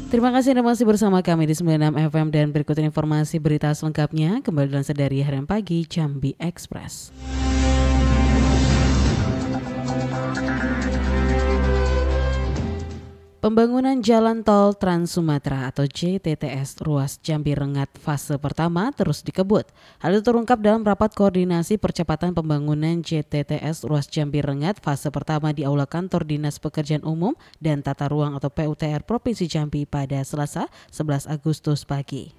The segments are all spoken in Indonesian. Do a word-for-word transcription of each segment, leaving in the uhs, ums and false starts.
Terima kasih Anda masih bersama kami di sembilan puluh enam F M dan berikut informasi berita selengkapnya kembali dalam Sedari Harian Pagi Jambi Express. Pembangunan Jalan Tol Trans Sumatera atau J T T S ruas Jambi Rengat fase pertama terus dikebut. Hal itu terungkap dalam rapat koordinasi percepatan pembangunan J T T S ruas Jambi Rengat fase pertama di Aula Kantor Dinas Pekerjaan Umum dan Tata Ruang atau P U T R Provinsi Jambi pada Selasa sebelas Agustus pagi.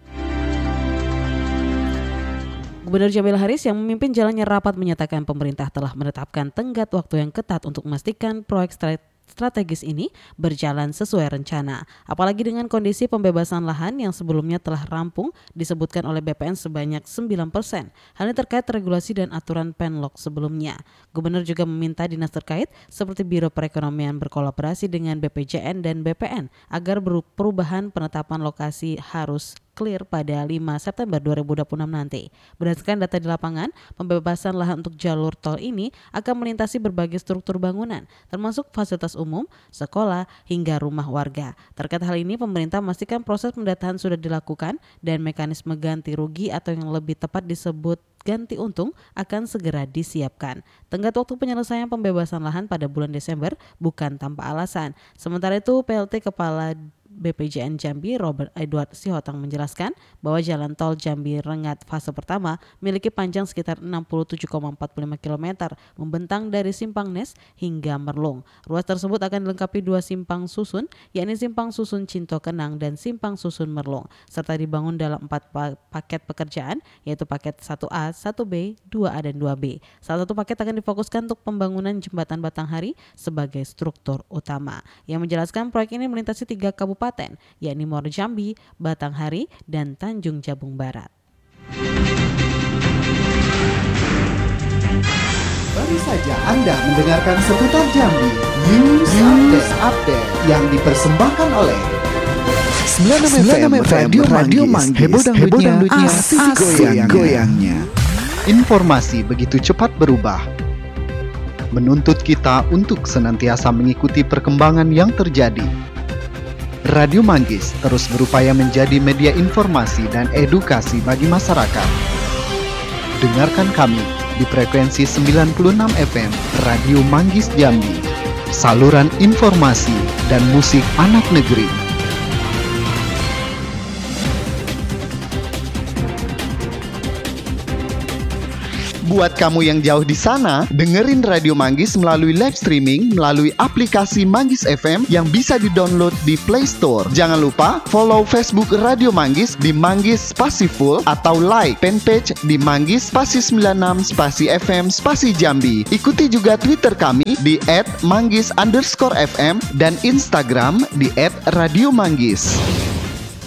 Gubernur Jamil Haris yang memimpin jalannya rapat menyatakan pemerintah telah menetapkan tenggat waktu yang ketat untuk memastikan proyek strategis ini berjalan sesuai rencana. Apalagi dengan kondisi pembebasan lahan yang sebelumnya telah rampung disebutkan oleh B P N sebanyak sembilan persen. Hal ini terkait regulasi dan aturan Penlok sebelumnya. Gubernur juga meminta dinas terkait seperti Biro Perekonomian berkolaborasi dengan B P J N dan B P N agar perubahan penetapan lokasi harus clear pada lima September dua ribu dua puluh enam nanti. Berdasarkan data di lapangan, pembebasan lahan untuk jalur tol ini akan melintasi berbagai struktur bangunan, termasuk fasilitas umum, sekolah, hingga rumah warga. Terkait hal ini, pemerintah memastikan proses pendataan sudah dilakukan dan mekanisme ganti rugi atau yang lebih tepat disebut ganti untung akan segera disiapkan. Tenggat waktu penyelesaian pembebasan lahan pada bulan Desember bukan tanpa alasan. Sementara itu, P L T Kepala B P J N Jambi Robert Edward Sihotang menjelaskan bahwa jalan tol Jambi Rengat fase pertama memiliki panjang sekitar enam puluh tujuh koma empat puluh lima kilometer membentang dari Simpang Nes hingga Merlung. Ruas tersebut akan dilengkapi dua simpang susun, yakni Simpang Susun Cinto Kenang dan Simpang Susun Merlung, serta dibangun dalam empat paket pekerjaan, yaitu paket satu A, satu B, dua A, dan dua B. Salah satu paket akan difokuskan untuk pembangunan jembatan Batanghari sebagai struktur utama. Yang menjelaskan proyek ini melintasi tiga kabupaten, yakni Muaro Jambi, Batanghari, dan Tanjung Jabung Barat. Baru saja Anda mendengarkan seputar Jambi News, News Update, Update yang dipersembahkan oleh sembilan puluh enam F M Radio, Radio Manggis. Heboh dangdutnya, asik goyang-goyangnya. Informasi begitu cepat berubah, menuntut kita untuk senantiasa mengikuti perkembangan yang terjadi. Radio Manggis terus berupaya menjadi media informasi dan edukasi bagi masyarakat. Dengarkan kami di frekuensi sembilan puluh enam F M Radio Manggis Jambi, saluran informasi dan musik anak negeri. Buat kamu yang jauh di sana, dengerin Radio Manggis melalui live streaming melalui aplikasi Manggis F M yang bisa di-download di Play Store. Jangan lupa follow Facebook Radio Manggis di Manggis Spasi Full atau like fanpage di Manggis Spasi sembilan puluh enam Spasi F M Spasi Jambi. Ikuti juga Twitter kami di et manggis underscore f m dan Instagram di et radio manggis.